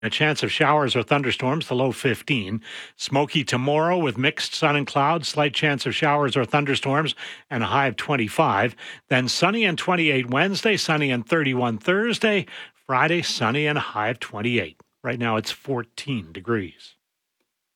A chance of showers or thunderstorms, the low 15. Smoky tomorrow with mixed sun and clouds, slight chance of showers or thunderstorms, and a high of 25. Then sunny and 28 Wednesday, sunny and 31 Thursday. Friday, sunny and a high of 28. Right now it's 14 degrees.